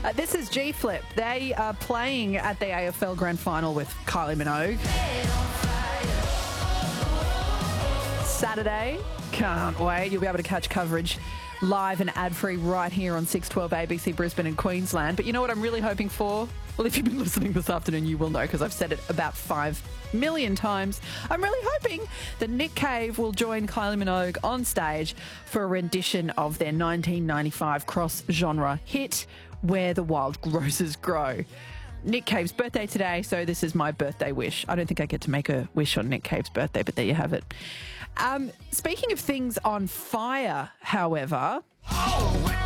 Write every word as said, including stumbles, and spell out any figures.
Uh, this is G-Flip. They are playing at the A F L Grand Final with Kylie Minogue. Saturday. Can't wait. You'll be able to catch coverage live and ad-free right here on six twelve A B C Brisbane and Queensland. But you know what I'm really hoping for? Well, if you've been listening this afternoon, you will know because I've said it about five million times. I'm really hoping that Nick Cave will join Kylie Minogue on stage for a rendition of their nineteen ninety-five cross-genre hit, Where the Wild Roses Grow. Nick Cave's birthday today, so this is my birthday wish. I don't think I get to make a wish on Nick Cave's birthday, but there you have it. Um, speaking of things on fire, however... Oh,